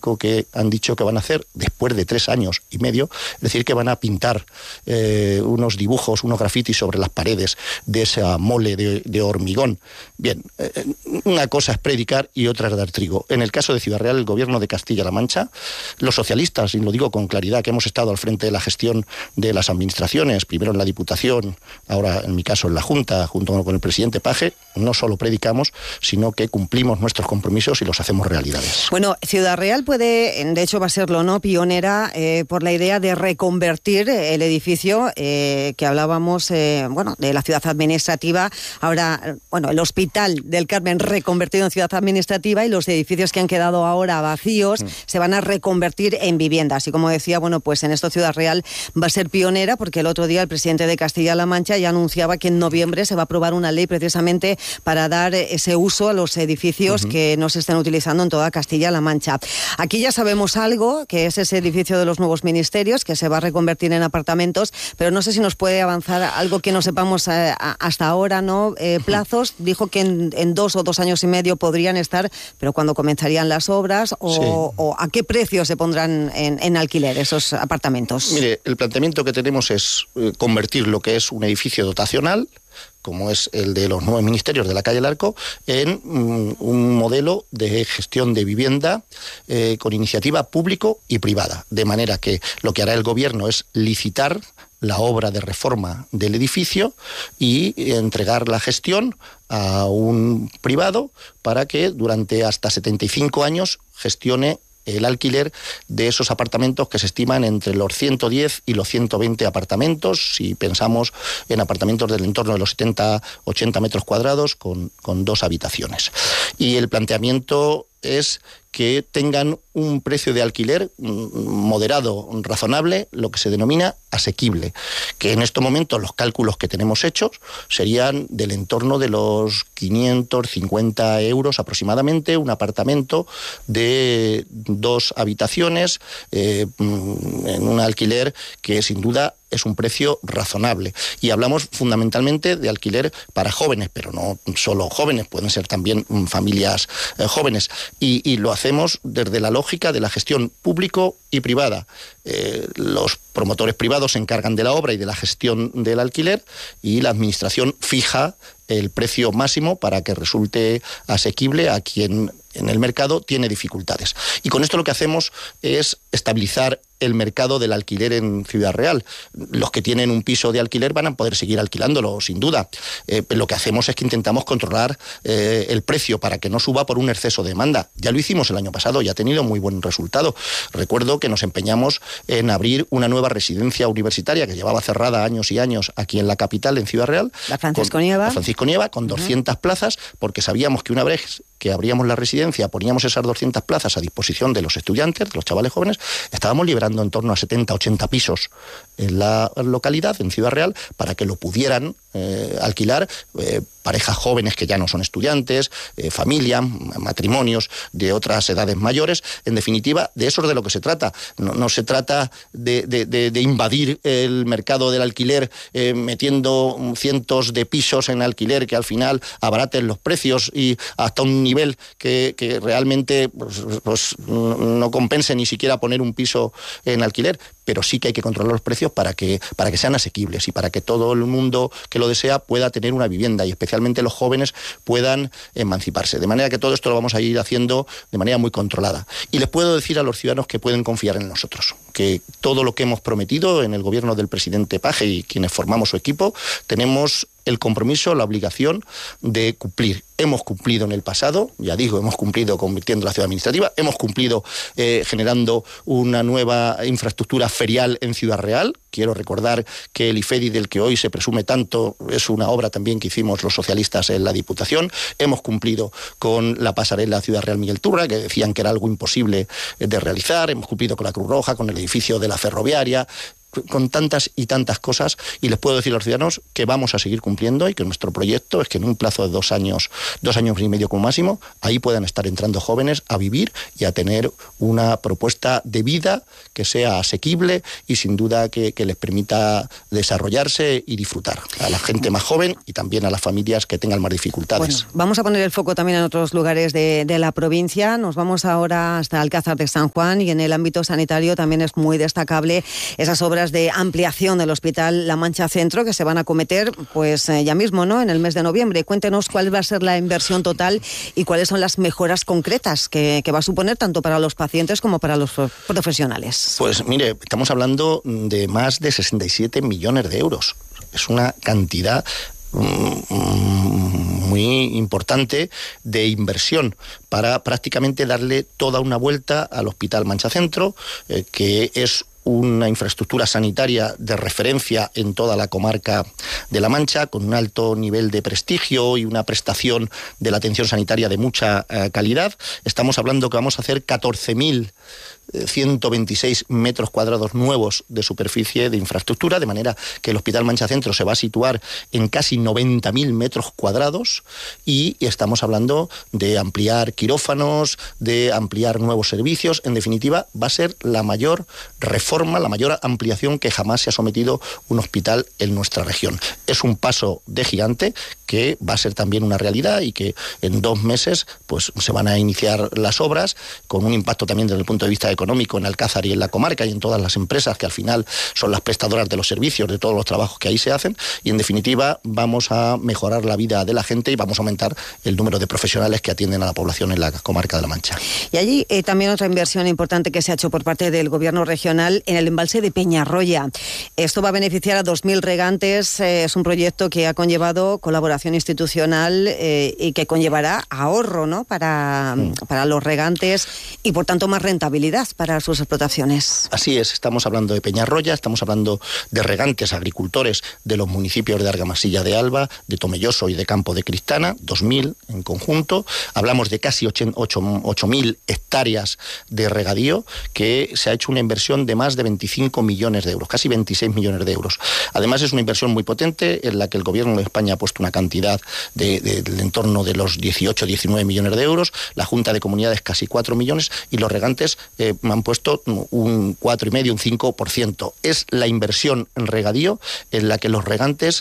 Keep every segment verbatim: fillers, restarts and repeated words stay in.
único que han dicho que van a hacer después de tres años y medio, es decir, que van a pintar eh, unos dibujos, unos grafitis sobre las paredes de esa mole de, de hormigón. Bien, eh, una cosa es predicar y otra es dar trigo. En el caso de Ciudad Real, el gobierno de Castilla-La Mancha, los socialistas, y lo digo con claridad, que hemos estado al frente de la gestión de las administraciones, primero en la Diputación, ahora en mi caso en la Junta, junto con el presidente Paje, no solo predicamos, sino que cumplimos nuestros compromisos y los hacemos realidades. Bueno, Ciudad Real puede, de hecho va a serlo, ¿no?, pionera eh, por la idea de reconvertir el edificio eh, que hablábamos, eh, bueno, de la ciudad administrativa, ahora, bueno, el Hospital del Carmen reconvertido en ciudad administrativa y los edificios que han quedado ahora vacíos mm. se van a reconvertir en viviendas. Y como decía, bueno, pues en esto Ciudad Real va a ser pionera porque el otro día el presidente de Castilla-La Mancha ya anunciaba que en noviembre se va a aprobar una ley precisamente para dar ese uso a los edificios uh-huh. que no se estén utilizando en toda Castilla-La Mancha. Aquí ya sabemos algo, que es ese edificio de los nuevos ministerios, que se va a reconvertir en apartamentos, pero no sé si nos puede avanzar algo que no sepamos eh, hasta ahora, ¿no? Eh, plazos, dijo que en, en dos o dos años y medio podrían estar, pero ¿cuándo comenzarían las obras o, sí. o a qué precio se pondrán en, en alquiler esos apartamentos? Mire, el planteamiento que tenemos es eh, convertir lo que es un edificio dotacional, como es el de los nuevos ministerios de la calle Larco, en mm, un modelo de gestión de vivienda eh, con iniciativa público y privada, de manera que lo que hará el gobierno es licitar la obra de reforma del edificio y entregar la gestión a un privado para que durante hasta setenta y cinco años gestione el alquiler de esos apartamentos que se estiman entre los ciento diez y los ciento veinte apartamentos, si pensamos en apartamentos del entorno de los setenta, ochenta metros cuadrados con, con dos habitaciones. Y el planteamiento es que tengan un precio de alquiler moderado, razonable, lo que se denomina asequible, que en estos momentos los cálculos que tenemos hechos serían del entorno de los quinientos cincuenta euros aproximadamente, un apartamento de dos habitaciones, eh, en un alquiler que sin duda es un precio razonable. Y hablamos fundamentalmente de alquiler para jóvenes, pero no solo jóvenes, pueden ser también familias eh, jóvenes. Y, y lo hacemos desde la lógica de la gestión público y privada. Eh, los promotores privados se encargan de la obra y de la gestión del alquiler y la administración fija el precio máximo para que resulte asequible a quien en el mercado tiene dificultades. Y con esto lo que hacemos es estabilizar el mercado del alquiler en Ciudad Real. Los que tienen un piso de alquiler van a poder seguir alquilándolo, sin duda. Eh, lo que hacemos es que intentamos controlar eh, el precio para que no suba por un exceso de demanda. Ya lo hicimos el año pasado y ha tenido muy buen resultado. Recuerdo que nos empeñamos en abrir una nueva residencia universitaria que llevaba cerrada años y años aquí en la capital, en Ciudad Real. La Francisco Nieva. La Francisco Nieva, con doscientas uh-huh. plazas, porque sabíamos que una vez que abríamos la residencia, poníamos esas doscientas plazas a disposición de los estudiantes, de los chavales jóvenes, estábamos liberando en torno a setenta, ochenta pisos en la localidad, en Ciudad Real, para que lo pudieran eh, alquilar eh, parejas jóvenes que ya no son estudiantes, eh, familias, matrimonios de otras edades mayores. En definitiva, de eso es de lo que se trata. No, no se trata de, de, de, de invadir el mercado del alquiler eh, metiendo cientos de pisos en alquiler que al final abaraten los precios y hasta un nivel que, que realmente pues, pues, no compense ni siquiera poner un piso en alquiler, pero sí que hay que controlar los precios para que, para que sean asequibles y para que todo el mundo que lo desea pueda tener una vivienda y especialmente los jóvenes puedan emanciparse. De manera que todo esto lo vamos a ir haciendo de manera muy controlada. Y les puedo decir a los ciudadanos que pueden confiar en nosotros, que todo lo que hemos prometido en el gobierno del presidente Paje y quienes formamos su equipo, tenemos el compromiso, la obligación de cumplir. Hemos cumplido en el pasado, ya digo, hemos cumplido convirtiendo la ciudad administrativa, hemos cumplido eh, generando una nueva infraestructura ferial en Ciudad Real. Quiero recordar que el IFEDI del que hoy se presume tanto es una obra también que hicimos los socialistas en la Diputación. Hemos cumplido con la pasarela Ciudad Real Miguel Turra, que decían que era algo imposible de realizar. Hemos cumplido con la Cruz Roja, con el edificio de la ferroviaria. con tantas y tantas cosas, y les puedo decir a los ciudadanos que vamos a seguir cumpliendo y que nuestro proyecto es que en un plazo de dos años, dos años y medio como máximo, ahí puedan estar entrando jóvenes a vivir y a tener una propuesta de vida que sea asequible y sin duda que, que les permita desarrollarse y disfrutar a la gente más joven y también a las familias que tengan más dificultades. Bueno, vamos a poner el foco también en otros lugares de, de la provincia. Nos vamos ahora hasta Alcázar de San Juan, y en el ámbito sanitario también es muy destacable esas obras de ampliación del Hospital La Mancha Centro que se van a acometer pues eh, ya mismo, ¿no?, en el mes de noviembre. Cuéntenos cuál va a ser la inversión total y cuáles son las mejoras concretas que, que va a suponer tanto para los pacientes como para los profesionales. Pues mire, estamos hablando de más de sesenta y siete millones de euros. Es una cantidad muy importante de inversión para prácticamente darle toda una vuelta al Hospital Mancha Centro, eh, que es una infraestructura sanitaria de referencia en toda la comarca de La Mancha, con un alto nivel de prestigio y una prestación de la atención sanitaria de mucha eh, calidad. Estamos hablando que vamos a hacer catorce mil ciento veintiséis metros cuadrados nuevos de superficie de infraestructura, de manera que el Hospital Mancha Centro se va a situar en casi noventa mil metros cuadrados, y estamos hablando de ampliar quirófanos, de ampliar nuevos servicios. En definitiva, va a ser la mayor reforma, la mayor ampliación que jamás se ha sometido un hospital en nuestra región. Es un paso de gigante que va a ser también una realidad y que en dos meses pues se van a iniciar las obras, con un impacto también desde el punto de vista económico en Alcázar y en la comarca y en todas las empresas que al final son las prestadoras de los servicios, de todos los trabajos que ahí se hacen, y en definitiva vamos a mejorar la vida de la gente y vamos a aumentar el número de profesionales que atienden a la población en la comarca de La Mancha. Y allí eh, también otra inversión importante que se ha hecho por parte del gobierno regional en el embalse de Peñarroya. Esto va a beneficiar a dos mil regantes, eh, es un proyecto que ha conllevado colaboración institucional eh, y que conllevará ahorro, ¿no?, para, mm. para los regantes y por tanto más rentabilidad para sus explotaciones. Así es, estamos hablando de Peñarroya, estamos hablando de regantes, agricultores de los municipios de Argamasilla de Alba, de Tomelloso y de Campo de Cristana, dos mil en conjunto. Hablamos de casi ocho mil hectáreas de regadío, que se ha hecho una inversión de más de veinticinco millones de euros, casi veintiséis millones de euros. Además es una inversión muy potente en la que el gobierno de España ha puesto una cantidad de, de, de en torno de los dieciocho, diecinueve millones de euros, la Junta de Comunidades casi cuatro millones y los regantes eh, han puesto un cuatro coma cinco, un cinco por ciento. Es la inversión en regadío en la que los regantes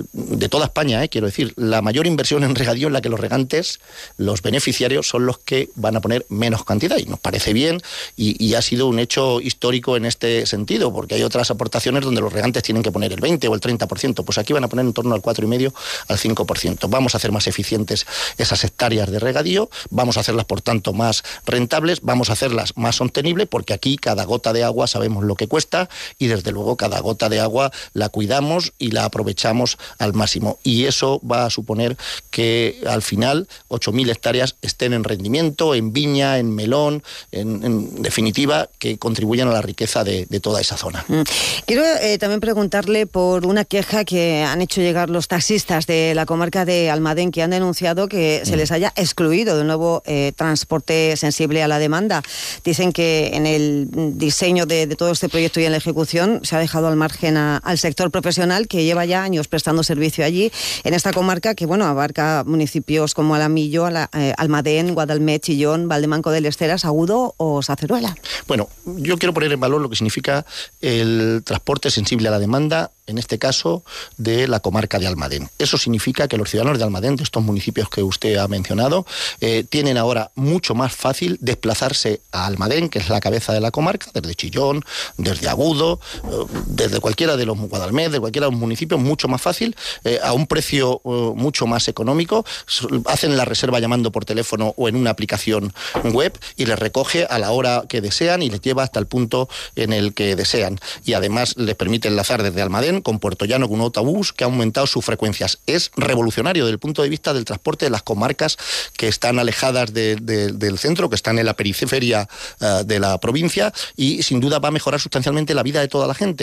de toda España, eh, quiero decir, la mayor inversión en regadío en la que los regantes, los beneficiarios, son los que van a poner menos cantidad, y nos parece bien y, y ha sido un hecho histórico en este sentido, porque hay otras aportaciones donde los regantes tienen que poner el veinte o el treinta por ciento, pues aquí van a poner en torno al cuatro coma cinco al cinco por ciento. Vamos a hacer más eficientes esas hectáreas de regadío, vamos a hacerlas por tanto más rentables, vamos a hacerlas más sostenibles, porque aquí cada gota de agua sabemos lo que cuesta y desde luego cada gota de agua la cuidamos y la aprovechamos al máximo, y eso va a suponer que al final ocho mil hectáreas estén en rendimiento, en viña, en melón, en, en definitiva que contribuyan a la riqueza de, de toda esa zona. Mm. Quiero eh, también preguntarle por una queja que han hecho llegar los taxistas de la comarca de Almadén, que han denunciado que mm. se les haya excluido del nuevo eh, transporte sensible a la demanda. Dicen que en el diseño de, de todo este proyecto y en la ejecución se ha dejado al margen a, al sector profesional, que lleva ya años prestando servicio allí, en esta comarca que, bueno, abarca municipios como Alamillo, Ala, eh, Almadén, Guadalmet, Chillón, Valdemanco del Esteras, Agudo o Saceruela. Bueno, yo quiero poner en valor lo que significa el transporte sensible a la demanda, en este caso de la comarca de Almadén. Eso significa que los ciudadanos de Almadén, de estos municipios que usted ha mencionado, eh, tienen ahora mucho más fácil desplazarse a Almadén, que es la cabeza de la comarca, desde Chillón, desde Agudo, eh, desde cualquiera de los Guadalmet, de cualquiera de los municipios, mucho más fácil, eh, a un precio eh, mucho más económico. Hacen la reserva llamando por teléfono o en una aplicación web y les recoge a la hora que desean y les lleva hasta el punto en el que desean. Y además les permite enlazar desde Almadén con Puerto Llano con un autobús que ha aumentado sus frecuencias. Es revolucionario desde el punto de vista del transporte de las comarcas que están alejadas de, de, del centro, que están en la periferia uh, de la provincia, y sin duda va a mejorar sustancialmente la vida de toda la gente.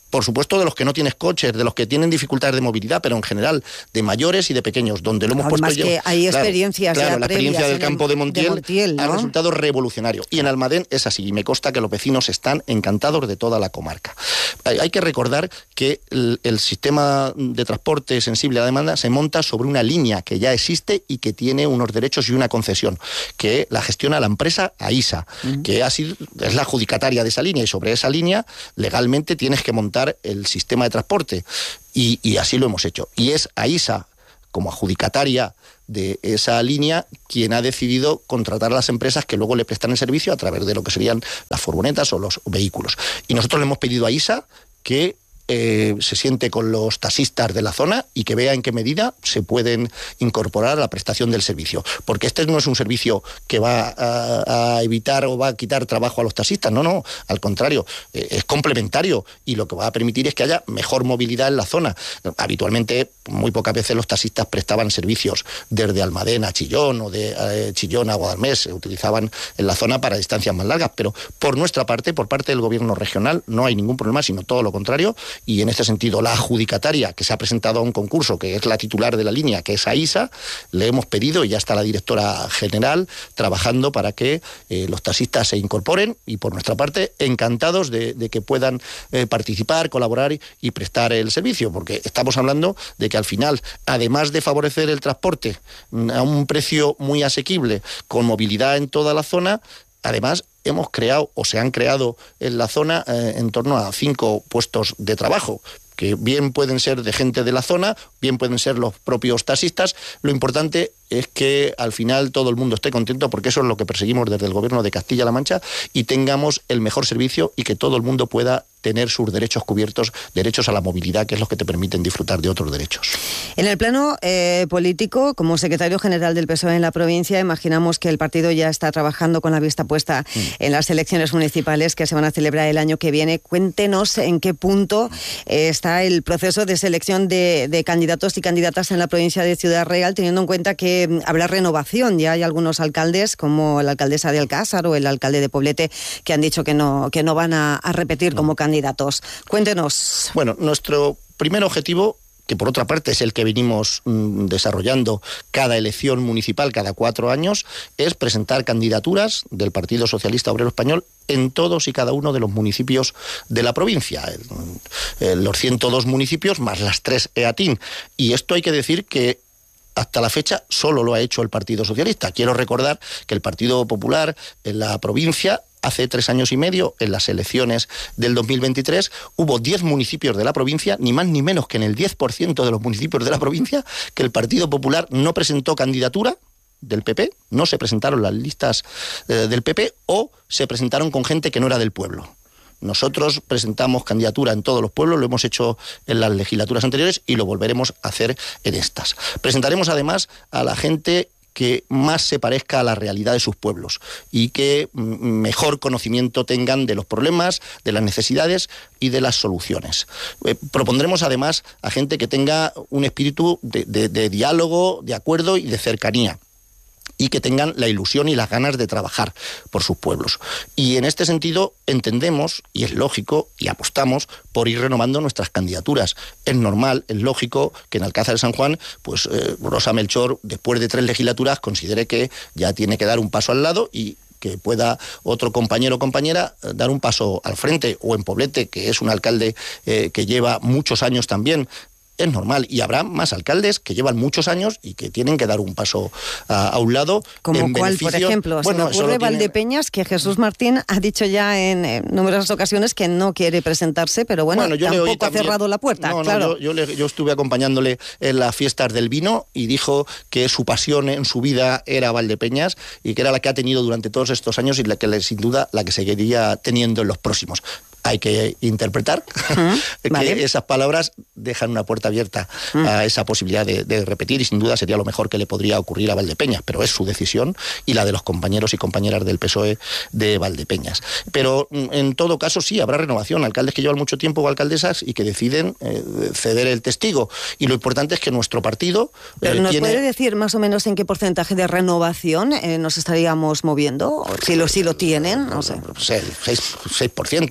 por supuesto, de los que no tienes coches, de los que tienen dificultades de movilidad, pero en general de mayores y de pequeños, donde lo hemos Además puesto que yo. hay Claro, experiencias claro, ya la experiencia del campo de Montiel, de Montiel, ¿no? ha resultado revolucionario. Y en Almadén es así, y me consta que los vecinos están encantados de toda la comarca. Hay, hay que recordar que el, el sistema de transporte sensible a la demanda se monta sobre una línea que ya existe y que tiene unos derechos y una concesión, que la gestiona la empresa AISA, uh-huh. que ha sido, es la adjudicataria de esa línea, y sobre esa línea legalmente tienes que montar el sistema de transporte, y, y así lo hemos hecho. Y es AISA, como adjudicataria de esa línea, quien ha decidido contratar a las empresas que luego le prestan el servicio a través de lo que serían las furgonetas o los vehículos. Y nosotros le hemos pedido a AISA que Eh, se siente con los taxistas de la zona y que vea en qué medida se pueden incorporar a la prestación del servicio. Porque este no es un servicio que va a, a evitar o va a quitar trabajo a los taxistas, no, no, al contrario, eh, es complementario, y lo que va a permitir es que haya mejor movilidad en la zona. Habitualmente, muy pocas veces los taxistas prestaban servicios desde Almadén a Chillón o de eh, Chillón a Guadalmés, se utilizaban en la zona para distancias más largas, pero por nuestra parte, por parte del gobierno regional, no hay ningún problema, sino todo lo contrario. Y en este sentido, la adjudicataria que se ha presentado a un concurso, que es la titular de la línea, que es AISA, le hemos pedido, y ya está la directora general trabajando para que eh, los taxistas se incorporen, y por nuestra parte, encantados de, de que puedan eh, participar, colaborar y, y prestar el servicio, porque estamos hablando de que al final, además de favorecer el transporte a un precio muy asequible, con movilidad en toda la zona, además hemos creado, o se han creado en la zona, eh, en torno a cinco puestos de trabajo, que bien pueden ser de gente de la zona, bien pueden ser los propios taxistas. Lo importante es que al final todo el mundo esté contento, porque eso es lo que perseguimos desde el Gobierno de Castilla-La Mancha, y tengamos el mejor servicio y que todo el mundo pueda tener sus derechos cubiertos, derechos a la movilidad, que es los que te permiten disfrutar de otros derechos. En el plano eh, político, como secretario general del P S O E en la provincia, imaginamos que el partido ya está trabajando con la vista puesta mm. en las elecciones municipales que se van a celebrar el año que viene. Cuéntenos en qué punto eh, está el proceso de selección de, de candidatos y candidatas en la provincia de Ciudad Real, teniendo en cuenta que habrá renovación. Ya hay algunos alcaldes, como la alcaldesa de Alcázar o el alcalde de Poblete, que han dicho que no, que no van a, a repetir no. como candidatos. Cuéntenos. Bueno, nuestro primer objetivo, que por otra parte es el que venimos mmm, desarrollando cada elección municipal, cada cuatro años, es presentar candidaturas del Partido Socialista Obrero Español en todos y cada uno de los municipios de la provincia, el, el, los ciento dos municipios más las tres EATIN. Y esto hay que decir que hasta la fecha solo lo ha hecho el Partido Socialista. Quiero recordar que el Partido Popular en la provincia, hace tres años y medio, en las elecciones del dos mil veintitrés, hubo diez municipios de la provincia, ni más ni menos que en el diez por ciento de los municipios de la provincia, que el Partido Popular no presentó candidatura del P P, no se presentaron las listas eh, del P P, o se presentaron con gente que no era del pueblo. Nosotros presentamos candidatura en todos los pueblos, lo hemos hecho en las legislaturas anteriores y lo volveremos a hacer en estas. Presentaremos además a la gente que más se parezca a la realidad de sus pueblos y que mejor conocimiento tengan de los problemas, de las necesidades y de las soluciones. Eh, propondremos además a gente que tenga un espíritu de, de, de diálogo, de acuerdo y de cercanía, y que tengan la ilusión y las ganas de trabajar por sus pueblos. Y en este sentido entendemos, y es lógico, y apostamos por ir renovando nuestras candidaturas. Es normal, es lógico que en Alcázar de San Juan, pues eh, Rosa Melchor, después de tres legislaturas, considere que ya tiene que dar un paso al lado y que pueda otro compañero o compañera dar un paso al frente, o en Poblete, que es un alcalde eh, que lleva muchos años también. Es normal, y habrá más alcaldes que llevan muchos años y que tienen que dar un paso a, a un lado. ¿Como en cuál, beneficio... por ejemplo? Bueno, se me ocurre tiene... Valdepeñas, que Jesús Martín ha dicho ya en, en numerosas ocasiones que no quiere presentarse, pero bueno, bueno yo tampoco ha cerrado la puerta. No, no, claro. yo, yo, le, yo estuve acompañándole en las fiestas del vino y dijo que su pasión en su vida era Valdepeñas y que era la que ha tenido durante todos estos años y la que sin duda la que seguiría teniendo en los próximos. Hay que interpretar uh-huh, que vale. esas palabras dejan una puerta abierta uh-huh. a esa posibilidad de, de repetir, y sin duda sería lo mejor que le podría ocurrir a Valdepeñas, pero es su decisión y la de los compañeros y compañeras del P S O E de Valdepeñas. Pero en todo caso sí, habrá renovación, alcaldes que llevan mucho tiempo o alcaldesas y que deciden eh, ceder el testigo, y lo importante es que nuestro partido... Pero eh, ¿nos tiene... puede decir más o menos en qué porcentaje de renovación eh, nos estaríamos moviendo? Si lo, si lo tienen, no sé. seis por ciento, siete por ciento.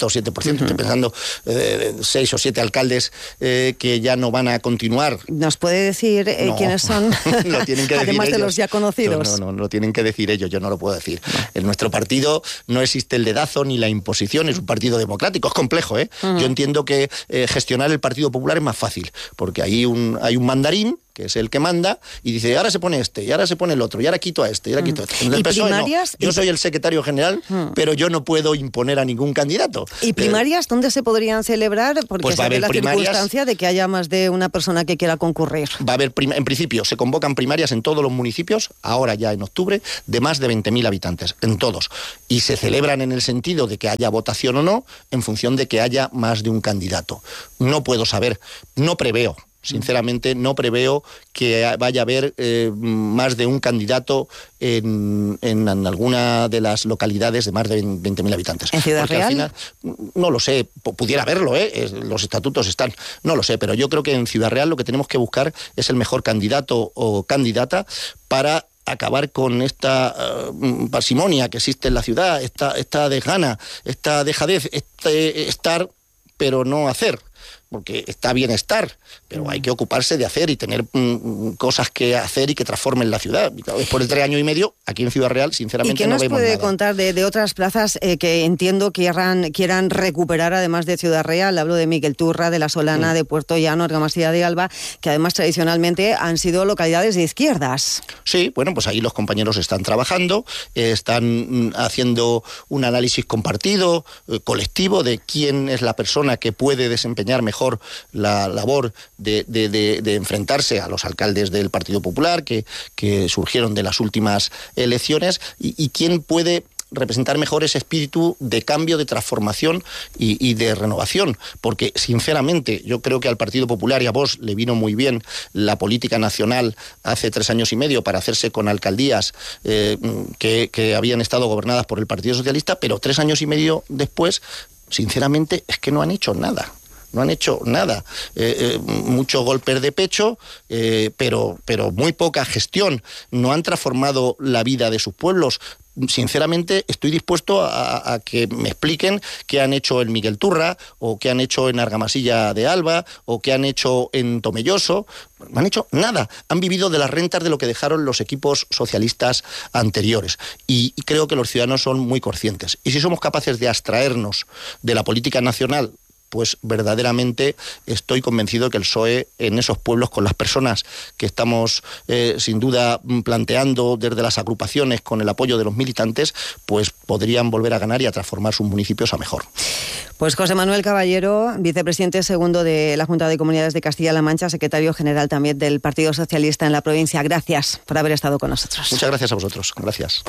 presidente. Uh-huh. Estoy pensando eh, seis o siete alcaldes eh, que ya no van a continuar. ¿Nos puede decir eh, no. quiénes son? Lo tienen que decir además ellos. De los ya conocidos. No, no, no, no, lo tienen que decir ellos, yo no lo puedo decir. No. En nuestro partido no existe el dedazo ni la imposición, es un partido democrático. Es complejo, ¿eh? Uh-huh. Yo entiendo que eh, gestionar el Partido Popular es más fácil, porque hay un, hay un mandarín que es el que manda, y dice, ahora se pone este, y ahora se pone el otro, y ahora quito a este, y ahora quito a este. ¿Y primarias? No. Yo soy el secretario general, uh-huh. pero yo no puedo imponer a ningún candidato. ¿Y primarias eh, dónde se podrían celebrar? Porque pues va a haber la primarias, circunstancia de que haya más de una persona que quiera concurrir. Va a haber, prim- en principio, se convocan primarias en todos los municipios, ahora ya en octubre, de más de veinte mil habitantes, en todos. Y se celebran en el sentido de que haya votación o no, en función de que haya más de un candidato. No puedo saber, no preveo. Sinceramente, no preveo que vaya a haber eh, más de un candidato en, en, en alguna de las localidades de más de veinte mil habitantes. ¿En Ciudad Porque Real? Al final, no lo sé, pudiera haberlo, ¿eh? Los estatutos están, no lo sé, pero yo creo que en Ciudad Real lo que tenemos que buscar es el mejor candidato o candidata para acabar con esta uh, parsimonia que existe en la ciudad, esta, esta desgana, esta dejadez, este estar pero no hacer. Porque está bien estar, pero hay que ocuparse de hacer y tener mm, cosas que hacer y que transformen la ciudad. Después de tres años y medio, aquí en Ciudad Real, sinceramente no vemos nada. ¿Y qué nos puede contar de, de otras plazas eh, que entiendo quieran, quieran recuperar, además de Ciudad Real? Hablo de Miguelturra, de La Solana, mm. de Puerto Llano, Argamasilla de Alba, que además tradicionalmente han sido localidades de izquierdas. Sí, bueno, pues ahí los compañeros están trabajando, eh, están haciendo un análisis compartido, eh, colectivo, de quién es la persona que puede desempeñar mejor la labor de, de, de, de enfrentarse a los alcaldes del Partido Popular que, que surgieron de las últimas elecciones y, y quién puede representar mejor ese espíritu de cambio, de transformación y, y de renovación, porque sinceramente yo creo que al Partido Popular y a Vox le vino muy bien la política nacional hace tres años y medio para hacerse con alcaldías eh, que, que habían estado gobernadas por el Partido Socialista, pero tres años y medio después, sinceramente, es que no han hecho nada. No han hecho nada. Eh, eh, muchos golpes de pecho, eh, pero, pero muy poca gestión. No han transformado la vida de sus pueblos. Sinceramente, estoy dispuesto a, a que me expliquen qué han hecho en Miguelturra, o qué han hecho en Argamasilla de Alba, o qué han hecho en Tomelloso. No han hecho nada. Han vivido de las rentas de lo que dejaron los equipos socialistas anteriores. Y creo que los ciudadanos son muy conscientes. Y si somos capaces de abstraernos de la política nacional, pues verdaderamente estoy convencido de que el P S O E en esos pueblos, con las personas que estamos eh, sin duda planteando desde las agrupaciones, con el apoyo de los militantes, pues podrían volver a ganar y a transformar sus municipios a mejor. Pues José Manuel Caballero, vicepresidente segundo de la Junta de Comunidades de Castilla-La Mancha, secretario general también del Partido Socialista en la provincia. Gracias por haber estado con nosotros. Muchas gracias a vosotros. Gracias.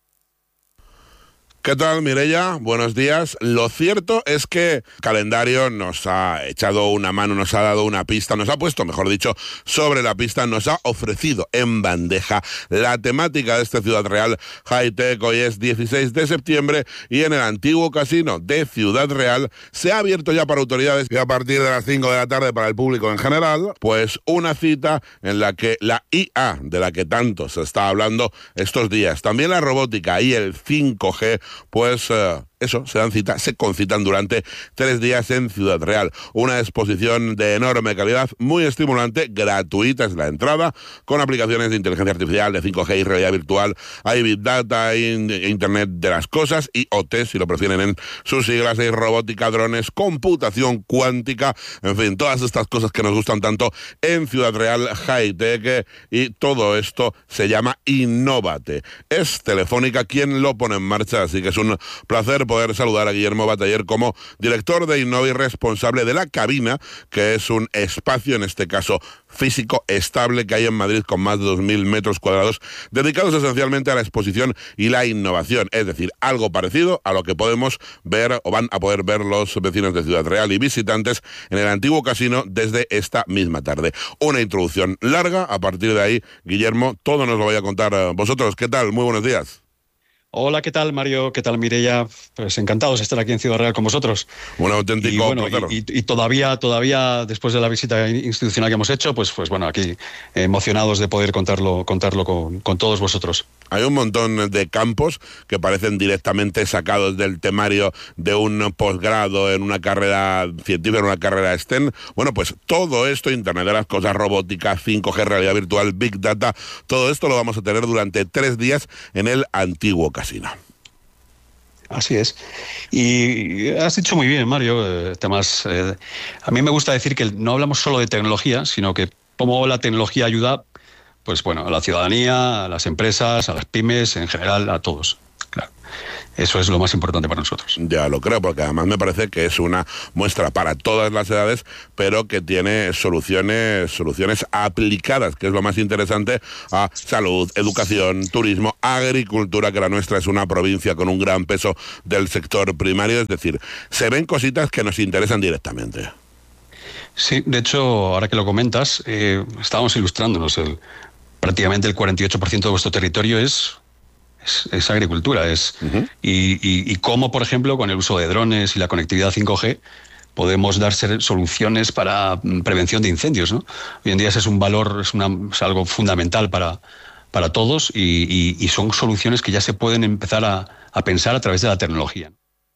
¿Qué tal, Mireia? Buenos días. Lo cierto es que Calendario nos ha echado una mano, nos ha dado una pista, nos ha puesto, mejor dicho, sobre la pista, nos ha ofrecido en bandeja la temática de este Ciudad Real High Tech. Hoy es dieciséis de septiembre y en el antiguo casino de Ciudad Real se ha abierto ya para autoridades y a partir de las cinco de la tarde para el público en general, pues una cita en la que la I A, de la que tanto se está hablando estos días, también la robótica y el cinco G, pues uh, eso, se dan cita, se concitan durante tres días en Ciudad Real. Una exposición de enorme calidad, muy estimulante, gratuita es la entrada, con aplicaciones de inteligencia artificial, de cinco G y realidad virtual. Hay Big Data, hay Internet de las Cosas y O T, si lo prefieren en sus siglas. Hay robótica, drones, computación cuántica, en fin, todas estas cosas que nos gustan tanto en Ciudad Real High Tech, y todo esto se llama Innovate. Es Telefónica quien lo pone en marcha, así que es un placer poder saludar a Guillermo Bataller como director de Innova y responsable de La Cabina, que es un espacio, en este caso físico, estable, que hay en Madrid con más de dos mil metros cuadrados, dedicados esencialmente a la exposición y la innovación, es decir, algo parecido a lo que podemos ver o van a poder ver los vecinos de Ciudad Real y visitantes en el antiguo casino desde esta misma tarde. Una introducción larga, a partir de ahí, Guillermo, todo nos lo voy a contar vosotros. ¿Qué tal? Muy buenos días. Hola, ¿qué tal, Mario? ¿Qué tal, Mireia? Pues encantados de estar aquí en Ciudad Real con vosotros. Un auténtico y, bueno, placer. Y, y, y todavía, todavía, después de la visita institucional que hemos hecho, pues, pues bueno, aquí emocionados de poder contarlo, contarlo con, con todos vosotros. Hay un montón de campos que parecen directamente sacados del temario de un posgrado en una carrera científica, en una carrera STEM. Bueno, pues todo esto, Internet de las Cosas, robótica, cinco G, realidad virtual, Big Data, todo esto lo vamos a tener durante tres días en el Antiguo Casino. Así es. Y has dicho muy bien, Mario, eh, temas... Eh, a mí me gusta decir que no hablamos solo de tecnología, sino que cómo la tecnología ayuda, pues bueno, a la ciudadanía, a las empresas, a las pymes, en general, a todos. Claro. Eso es lo más importante para nosotros. Ya lo creo, porque además me parece que es una muestra para todas las edades, pero que tiene soluciones, soluciones aplicadas, que es lo más interesante, a salud, educación, turismo, agricultura, que la nuestra es una provincia con un gran peso del sector primario, es decir, se ven cositas que nos interesan directamente. Sí, de hecho, ahora que lo comentas, eh, estábamos ilustrándonos, el, prácticamente el cuarenta y ocho por ciento de vuestro territorio es... Es, es agricultura, es uh-huh. y, y, y cómo, por ejemplo, con el uso de drones y la conectividad cinco G podemos dar soluciones para prevención de incendios, ¿no? Hoy en día ese es un valor, es, una, es algo fundamental para, para todos y, y, y son soluciones que ya se pueden empezar a, a pensar a través de la tecnología.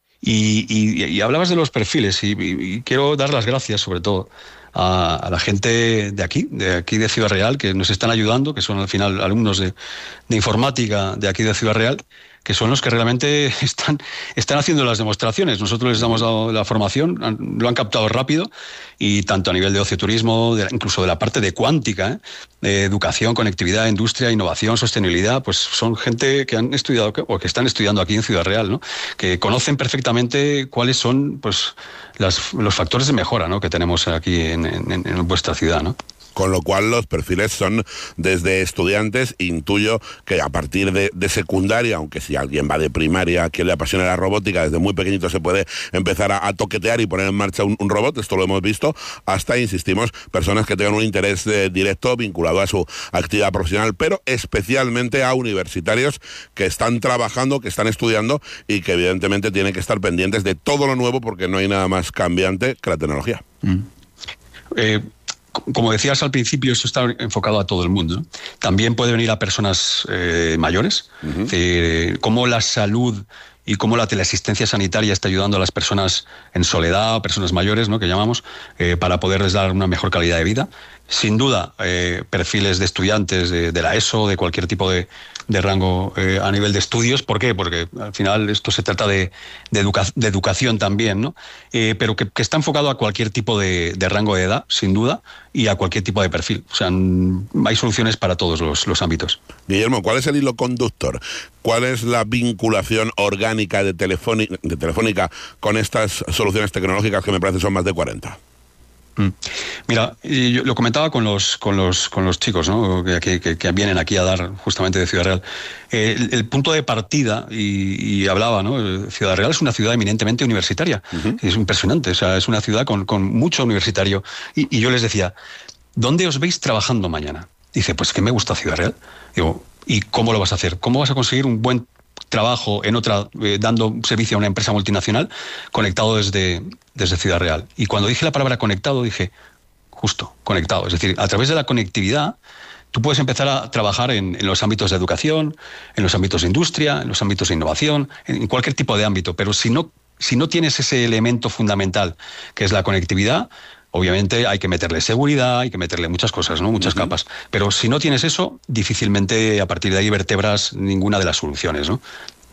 Y, y, y hablabas de los perfiles y, y, y quiero dar las gracias sobre todo a, a la gente de aquí, de aquí de Ciudad Real, que nos están ayudando, que son al final alumnos de, de informática de aquí de Ciudad Real, que son los que realmente están, están haciendo las demostraciones. Nosotros les damos la, la formación, han, lo han captado rápido, y tanto a nivel de ocioturismo, de, incluso de la parte de cuántica, ¿eh? de educación, conectividad, industria, innovación, sostenibilidad, pues son gente que han estudiado o que están estudiando aquí en Ciudad Real, ¿no? Que conocen perfectamente cuáles son, pues, las, los factores de mejora, ¿no? que tenemos aquí en, en, en vuestra ciudad, ¿no? Con lo cual los perfiles son desde estudiantes, intuyo que a partir de, de secundaria, aunque si alguien va de primaria, a quien le apasiona la robótica, desde muy pequeñito se puede empezar a, a toquetear y poner en marcha un, un robot, esto lo hemos visto, hasta, insistimos, personas que tengan un interés eh, directo vinculado a su actividad profesional, pero especialmente a universitarios que están trabajando, que están estudiando y que evidentemente tienen que estar pendientes de todo lo nuevo, porque no hay nada más cambiante que la tecnología. Mm. Eh... Como decías al principio, esto está enfocado a todo el mundo, ¿no? También puede venir a personas eh, mayores, uh-huh. eh, cómo la salud y cómo la teleasistencia sanitaria está ayudando a las personas en soledad, personas mayores, ¿no? que llamamos, eh, para poderles dar una mejor calidad de vida. Sin duda, eh, perfiles de estudiantes de, de la ESO, de cualquier tipo de, de rango eh, a nivel de estudios. ¿Por qué? Porque al final esto se trata de, de, educa de educación también, ¿no? Eh, pero que, que está enfocado a cualquier tipo de, de rango de edad, sin duda, y a cualquier tipo de perfil. O sea, hay soluciones para todos los, los ámbitos. Guillermo, ¿cuál es el hilo conductor? ¿Cuál es la vinculación orgánica de Telefónica, de Telefónica con estas soluciones tecnológicas que me parece son más de cuarenta? Mm. Mira, yo lo comentaba con los con los con los chicos, ¿no? que, que, que vienen aquí a dar justamente de Ciudad Real. Eh, el, el punto de partida, y, y hablaba, ¿no? Ciudad Real es una ciudad eminentemente universitaria. Uh-huh. Es impresionante, o sea, es una ciudad con, con mucho universitario. Y, y yo les decía, ¿dónde os veis trabajando mañana? Dice, pues que me gusta Ciudad Real. Digo, ¿y cómo lo vas a hacer? ¿Cómo vas a conseguir un buen trabajo en otra, eh, dando servicio a una empresa multinacional, conectado desde, desde Ciudad Real? Y cuando dije la palabra conectado, dije, justo, conectado. Es decir, a través de la conectividad, tú puedes empezar a trabajar en, en los ámbitos de educación, en los ámbitos de industria, en los ámbitos de innovación, en, en cualquier tipo de ámbito. Pero si no, si no tienes ese elemento fundamental, que es la conectividad, obviamente hay que meterle seguridad, hay que meterle muchas cosas, ¿no? Muchas uh-huh. capas. Pero si no tienes eso, difícilmente a partir de ahí vertebras ninguna de las soluciones, ¿no?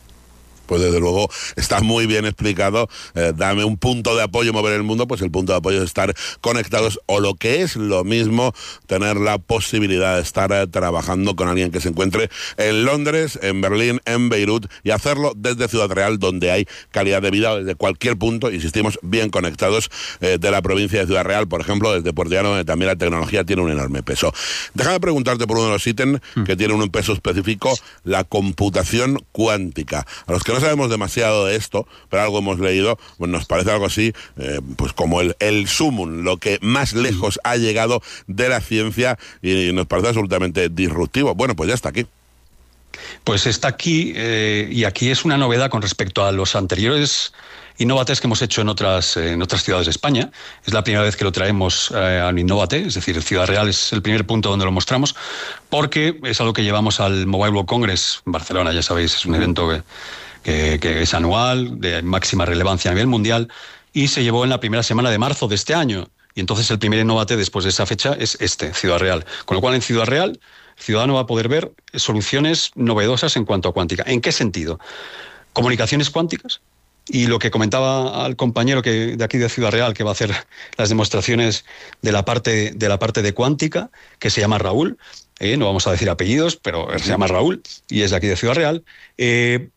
Pues desde luego está muy bien explicado. Eh, dame un punto de apoyo, mover el mundo, pues el punto de apoyo es estar conectados, o lo que es lo mismo, tener la posibilidad de estar eh, trabajando con alguien que se encuentre en Londres, en Berlín, en Beirut, y hacerlo desde Ciudad Real, donde hay calidad de vida desde cualquier punto, insistimos, bien conectados eh, de la provincia de Ciudad Real, por ejemplo, desde Puerto Llano, donde también la tecnología tiene un enorme peso. Déjame preguntarte por uno de los ítems mm. que tiene un peso específico, la computación cuántica. A los que no sabemos demasiado de esto, pero algo hemos leído, pues nos parece algo así, eh, pues como el, el sumum, lo que más lejos ha llegado de la ciencia, y, y nos parece absolutamente disruptivo. Bueno, pues ya está aquí. Pues está aquí, eh, y aquí es una novedad con respecto a los anteriores Innovates que hemos hecho en otras, en otras ciudades de España. Es la primera vez que lo traemos eh, a Innovate, es decir, Ciudad Real es el primer punto donde lo mostramos, porque es algo que llevamos al Mobile World Congress en Barcelona, ya sabéis, es un evento que, que, que es anual, de máxima relevancia a nivel mundial, y se llevó en la primera semana de marzo de este año. Y entonces el primer Innovate después de esa fecha es este, Ciudad Real. Con lo cual en Ciudad Real el ciudadano va a poder ver soluciones novedosas en cuanto a cuántica. ¿En qué sentido? Comunicaciones cuánticas. Y lo que comentaba al compañero que de aquí de Ciudad Real, que va a hacer las demostraciones de la parte de, la parte de cuántica, que se llama Raúl, eh, no vamos a decir apellidos, pero se llama Raúl y es de aquí de Ciudad Real. Eh,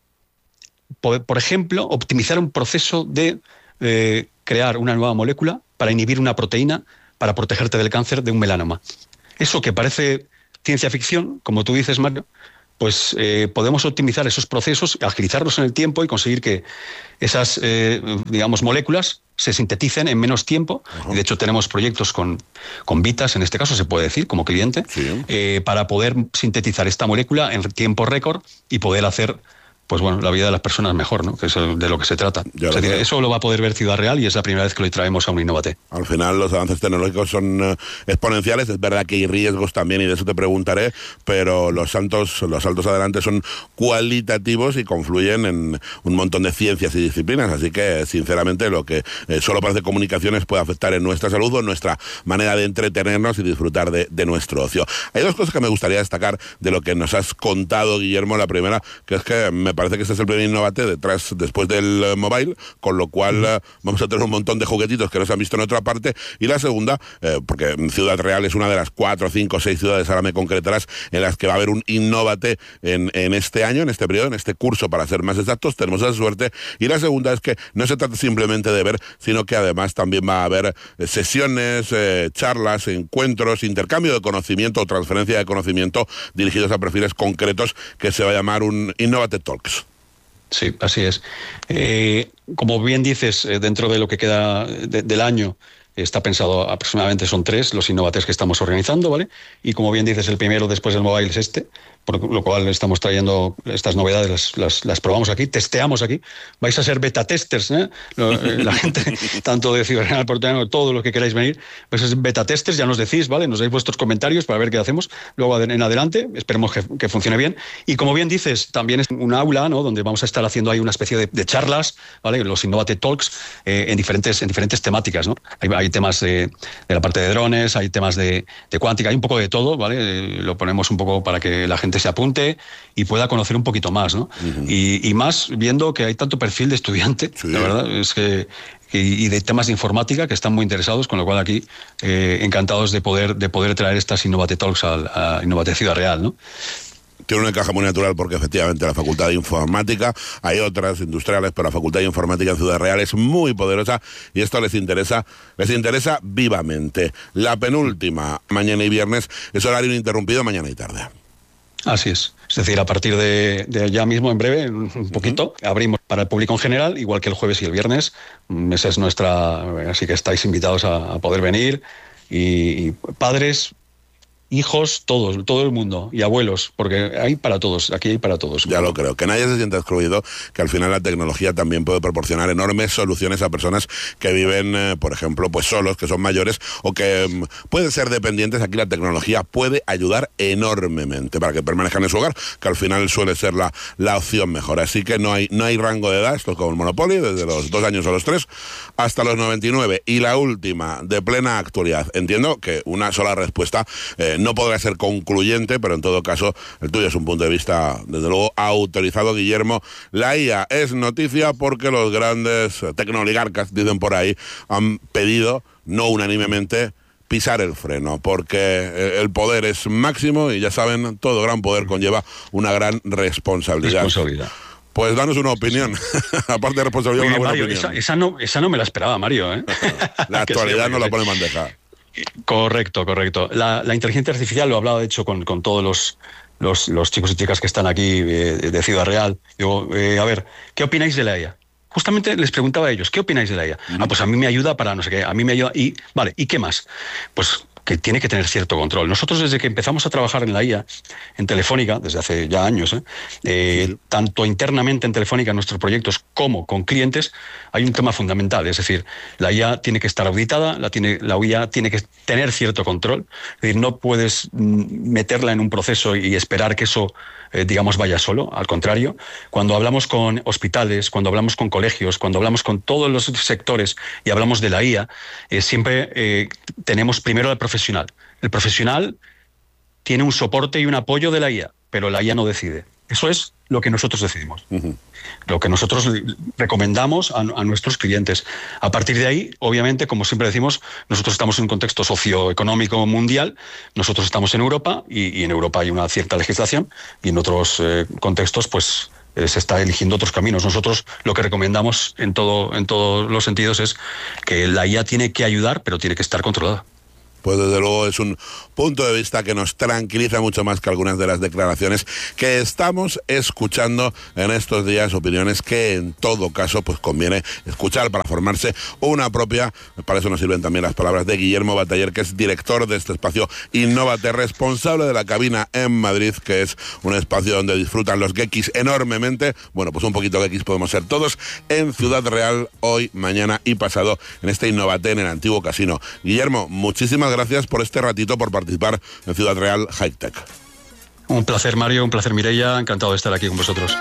por, por ejemplo, optimizar un proceso de eh, crear una nueva molécula para inhibir una proteína para protegerte del cáncer de un melanoma. Eso que parece ciencia ficción, como tú dices, Mario, pues eh, podemos optimizar esos procesos, agilizarlos en el tiempo y conseguir que esas, eh, digamos, moléculas se sinteticen en menos tiempo. Uh-huh. Y de hecho tenemos proyectos con, con Vitas, en este caso se puede decir, como cliente, sí. eh, para poder sintetizar esta molécula en tiempo récord y poder hacer, pues bueno, la vida de las personas mejor, ¿no? Que es de lo que se trata. O sea, eso lo va a poder ver Ciudad Real y es la primera vez que lo traemos a un Innovate. Al final los avances tecnológicos son uh, exponenciales, es verdad que hay riesgos también y de eso te preguntaré, pero los saltos, los saltos adelante son cualitativos y confluyen en un montón de ciencias y disciplinas, así que sinceramente lo que eh, solo parece comunicaciones puede afectar en nuestra salud o en nuestra manera de entretenernos y disfrutar de, de nuestro ocio. Hay dos cosas que me gustaría destacar de lo que nos has contado, Guillermo. La primera, que es que me parece que este es el primer Innovate detrás, después del uh, mobile, con lo cual uh, vamos a tener un montón de juguetitos que no se han visto en otra parte. Y la segunda, eh, porque Ciudad Real es una de las cuatro, cinco, seis ciudades, ahora me concretarás, en las que va a haber un Innovate en, en este año, en este periodo, en este curso, para ser más exactos, tenemos esa suerte. Y la segunda es que no se trata simplemente de ver, sino que además también va a haber eh, sesiones, eh, charlas, encuentros, intercambio de conocimiento o transferencia de conocimiento dirigidos a perfiles concretos, que se va a llamar un Innovate Talks. Sí, así es. Eh, como bien dices, eh, dentro de lo que queda de, del año, está pensado aproximadamente, son tres los Innovates que estamos organizando, ¿vale? Y como bien dices, el primero después del mobile es este, por lo cual estamos trayendo estas novedades, las, las, las probamos aquí, testeamos aquí. Vais a ser beta testers, ¿eh? La gente, tanto de Ciudad Real, Portugal, todos los que queráis venir, vais a ser beta testers, ya nos decís, ¿vale? Nos dais vuestros comentarios para ver qué hacemos. Luego en adelante, esperemos que, que funcione bien. Y como bien dices, también es un aula, ¿no? Donde vamos a estar haciendo ahí una especie de, de charlas, ¿vale? Los Innovate Talks eh, en diferentes en diferentes temáticas, ¿no? Hay, hay temas de, de la parte de drones, hay temas de, de cuántica, hay un poco de todo, ¿vale? Eh, lo ponemos un poco para que la gente se apunte y pueda conocer un poquito más, ¿no? Uh-huh. y, y más viendo que hay tanto perfil de estudiante, sí. La verdad es que y de temas de informática que están muy interesados, con lo cual aquí eh, encantados de poder de poder traer estas Innovate Talks a, a Innovate Ciudad Real, ¿no? Tiene un encaje muy natural porque efectivamente la Facultad de Informática, hay otras industriales, pero la Facultad de Informática en Ciudad Real es muy poderosa y esto les interesa, les interesa vivamente. La penúltima, mañana y viernes, es horario ininterrumpido, mañana y tarde. Así es. Es decir, a partir de, de ya mismo, en breve, un poquito, uh-huh. abrimos para el público en general, igual que el jueves y el viernes. Esa es nuestra... Así que estáis invitados a, a poder venir. Y, y padres, hijos, todos, todo el mundo, y abuelos, porque hay para todos, aquí hay para todos. Ya lo creo, que nadie se sienta excluido, que al final la tecnología también puede proporcionar enormes soluciones a personas que viven, eh, por ejemplo, pues solos, que son mayores, o que um, pueden ser dependientes. Aquí la tecnología puede ayudar enormemente para que permanezcan en su hogar, que al final suele ser la, la opción mejor. Así que no hay, no hay rango de edad, esto es como el Monopoly, desde los dos años a los tres, hasta los noventa y nueve. Y la última, de plena actualidad. Entiendo que una sola respuesta eh, no podrá ser concluyente, pero en todo caso el tuyo es un punto de vista desde luego autorizado, Guillermo. La I A es noticia porque los grandes tecnooligarcas, dicen por ahí, han pedido, no unánimemente, pisar el freno, porque el poder es máximo y ya saben, todo gran poder conlleva una gran responsabilidad. Responsabilidad. Pues danos una opinión, aparte de responsabilidad, Oye, una buena Mario, opinión. Esa, esa, no, esa no me la esperaba, Mario, ¿eh? La actualidad no la pone en bandeja. Correcto, correcto. La, la inteligencia artificial, lo he hablado de hecho con, con todos los, los, los chicos y chicas que están aquí eh, de Ciudad Real. Digo, eh, a ver, ¿qué opináis de la I A? Justamente les preguntaba a ellos, ¿qué opináis de la I A? Uh-huh. Ah, pues a mí me ayuda para no sé qué, a mí me ayuda y, vale, ¿y qué más? Pues que tiene que tener cierto control. Nosotros desde que empezamos a trabajar en la I A, en Telefónica, desde hace ya años, ¿eh? Eh, sí. tanto internamente en Telefónica, en nuestros proyectos, como con clientes, hay un tema fundamental. Es decir, la I A tiene que estar auditada, la, tiene, la I A tiene que tener cierto control. Es decir, no puedes meterla en un proceso y esperar que eso, eh, digamos, vaya solo. Al contrario, cuando hablamos con hospitales, cuando hablamos con colegios, cuando hablamos con todos los sectores y hablamos de la I A, eh, siempre eh, tenemos primero al profesional. El profesional tiene un soporte y un apoyo de la I A, pero la I A no decide. Eso es lo que nosotros decidimos, uh-huh. lo que nosotros recomendamos a, a nuestros clientes. A partir de ahí, obviamente, como siempre decimos, nosotros estamos en un contexto socioeconómico mundial, nosotros estamos en Europa y, y en Europa hay una cierta legislación y en otros eh, contextos, pues eh, se está eligiendo otros caminos. Nosotros lo que recomendamos en todo, en todos los sentidos es que la I A tiene que ayudar, pero tiene que estar controlada. Pues desde luego es un punto de vista que nos tranquiliza mucho más que algunas de las declaraciones que estamos escuchando en estos días, opiniones que en todo caso pues conviene escuchar para formarse una propia. Para eso nos sirven también las palabras de Guillermo Bataller, que es director de este espacio Innovate, responsable de la cabina en Madrid, que es un espacio donde disfrutan los geekis enormemente. Bueno, pues un poquito geekis podemos ser todos en Ciudad Real hoy, mañana y pasado en este Innovate en el antiguo casino. Guillermo, muchísimas gracias por este ratito, por participar en Ciudad Real High Tech. Un placer, Mario, un placer, Mireia, encantado de estar aquí con vosotros.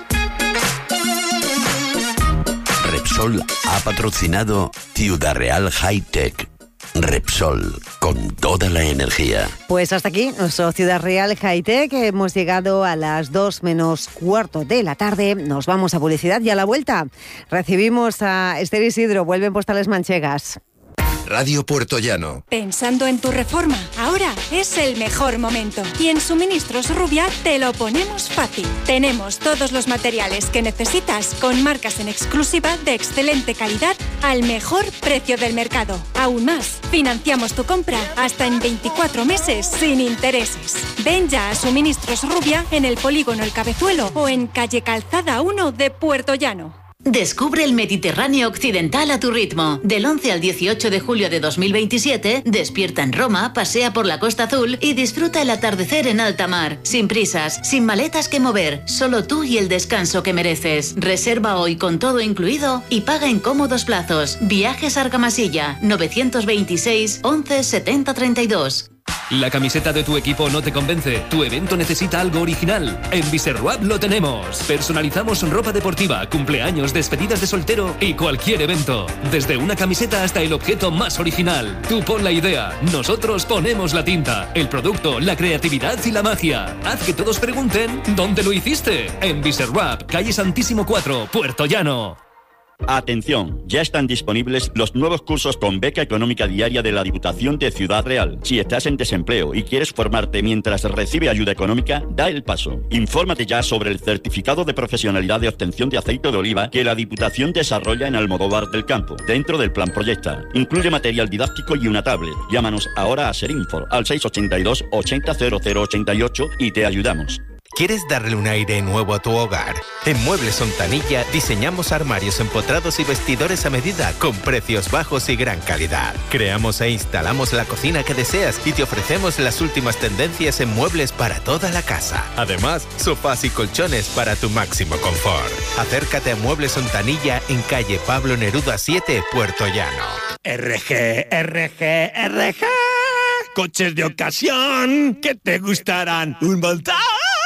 Repsol ha patrocinado Ciudad Real High Tech. Repsol, con toda la energía. Pues hasta aquí nuestro Ciudad Real High Tech. Hemos llegado a las dos menos cuarto de la tarde. Nos vamos a publicidad y a la vuelta recibimos a Esther Isidro. Vuelven Postales Manchegas. Radio Puerto Llano. Pensando en tu reforma, ahora es el mejor momento. Y en Suministros Rubia te lo ponemos fácil. Tenemos todos los materiales que necesitas con marcas en exclusiva de excelente calidad al mejor precio del mercado. Aún más, financiamos tu compra hasta en veinticuatro meses sin intereses. Ven ya a Suministros Rubia en el Polígono El Cabezuelo o en calle Calzada uno de Puerto Llano. Descubre el Mediterráneo occidental a tu ritmo. Del once al dieciocho de julio de dos mil veintisiete, despierta en Roma, pasea por la Costa Azul y disfruta el atardecer en alta mar. Sin prisas, sin maletas que mover, solo tú y el descanso que mereces. Reserva hoy con todo incluido y paga en cómodos plazos. Viajes Argamasilla, novecientos veintiséis, once, setenta, treinta y dos. ¿La camiseta de tu equipo no te convence? ¿Tu evento necesita algo original? En Biserwap lo tenemos. Personalizamos ropa deportiva, cumpleaños, despedidas de soltero y cualquier evento. Desde una camiseta hasta el objeto más original. Tú pon la idea, nosotros ponemos la tinta, el producto, la creatividad y la magia. Haz que todos pregunten ¿dónde lo hiciste? En Biserwap, calle Santísimo cuatro, Puerto Llano. Atención, ya están disponibles los nuevos cursos con beca económica diaria de la Diputación de Ciudad Real. Si estás en desempleo y quieres formarte mientras recibe ayuda económica, da el paso. Infórmate ya sobre el certificado de profesionalidad de obtención de aceite de oliva que la Diputación desarrolla en Almodóvar del Campo, dentro del Plan Proyecta. Incluye material didáctico y una tablet. Llámanos ahora a Serinfor al seis ochenta y dos, ochenta, cero cero ochenta y ocho y te ayudamos. ¿Quieres darle un aire nuevo a tu hogar? En Muebles Ontanilla diseñamos armarios empotrados y vestidores a medida con precios bajos y gran calidad. Creamos e instalamos la cocina que deseas y te ofrecemos las últimas tendencias en muebles para toda la casa. Además, sofás y colchones para tu máximo confort. Acércate a Muebles Ontanilla en calle Pablo Neruda siete, Puerto Llano. R G, R G, R G. Coches de ocasión que te gustarán un montón.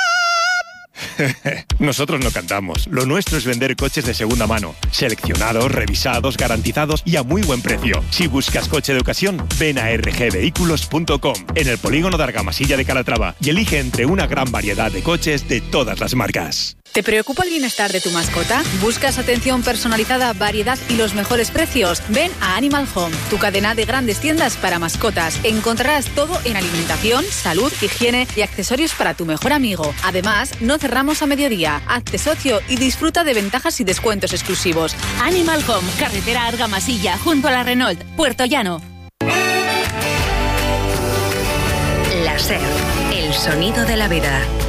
Nosotros no cantamos. Lo nuestro es vender coches de segunda mano, seleccionados, revisados, garantizados y a muy buen precio. Si buscas coche de ocasión, ven a r g vehículos punto com en el polígono de Argamasilla de Calatrava y elige entre una gran variedad de coches de todas las marcas. ¿Te preocupa el bienestar de tu mascota? ¿Buscas atención personalizada, variedad y los mejores precios? Ven a Animal Home, tu cadena de grandes tiendas para mascotas. Encontrarás todo en alimentación, salud, higiene y accesorios para tu mejor amigo. Además, no cerramos a mediodía. Hazte socio y disfruta de ventajas y descuentos exclusivos. Animal Home, carretera Argamasilla, junto a la Renault, Puerto Llano. La SER, el sonido de la vida.